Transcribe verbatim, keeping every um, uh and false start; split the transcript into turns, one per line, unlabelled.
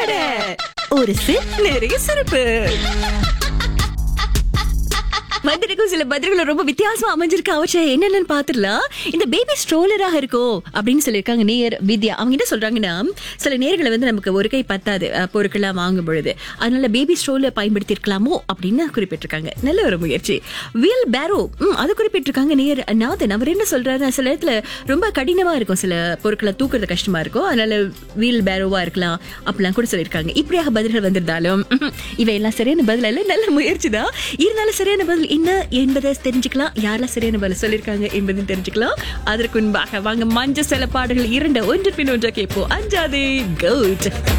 வடை. ஒரு சிப் நிறைய சிறப்பு. வந்திருக்கும் சில பதில்கள் ரொம்ப வித்தியாசமா அமைஞ்சிருக்கு. அவற்றை என்னென்னு பாத்துடலாம். இந்த பேபி ஸ்ட்ரோலராக இருக்கும் அப்படின்னு சொல்லியிருக்காங்க நேயர் வித்யா. அவங்க என்ன சொல்றாங்கன்னா, சில நேர்களை வந்து நமக்கு ஒரு கை பத்தாது பொருட்கள்லாம் வாங்கும் பொழுது, அதனால பேபி ஸ்ட்ரோலர் பயன்படுத்தி இருக்கலாமோ அப்படின்னு குறிப்பிட்டிருக்காங்க. நல்ல ஒரு முயற்சி. வீல் பேரோ அது குறிப்பிட்டிருக்காங்க நேயர் நாதன். அவர் என்ன சொல்றாரு, சில இடத்துல ரொம்ப கடினமா இருக்கும், சில பொருட்களை தூக்குறது கஷ்டமா இருக்கும், அதனால வீல் பேரோவா இருக்கலாம் அப்படிலாம் கூட சொல்லியிருக்காங்க. இப்படியாக பதில்கள் வந்திருந்தாலும் இவையெல்லாம் சரியான பதில் இல்ல, நல்ல முயற்சி தான். இருந்தாலும் சரியான பதில் என்ன என்பதை தெரிஞ்சுக்கலாம், யாரெல்லாம் சரியான பதில் சொல்லியிருக்காங்க என்பதையும் தெரிஞ்சுக்கலாம். அதற்கு முன்பாக வாங்க மஞ்சள் சில பாடல்கள் இரண்டு ஒன்று பின் ஒன்றா கேட்போம். அஞ்சாதே கோட்.